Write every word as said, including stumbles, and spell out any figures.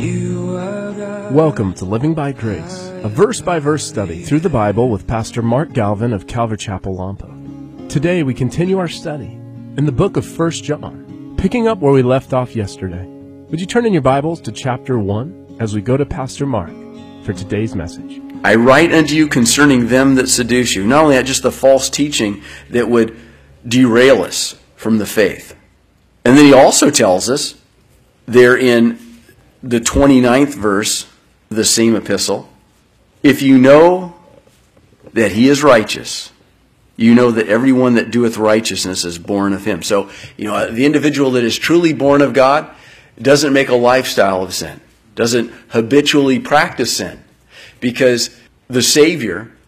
Welcome to Living by Grace, a verse-by-verse study through the Bible with Pastor Mark Galvin of Calvary Chapel, Lompoc. Today we continue our study in the book of First John, picking up where we left off yesterday. Would you turn in your Bibles to chapter one as we go to Pastor Mark for today's message? I write unto you concerning them that seduce you. Not only that, just the false teaching that would derail us from the faith. And then he also tells us there in the twenty-ninth verse of the same epistle, if you know that he is righteous, you know that everyone that doeth righteousness is born of him. So, you know, the individual that is truly born of God doesn't make a lifestyle of sin, doesn't habitually practice sin, because the Savior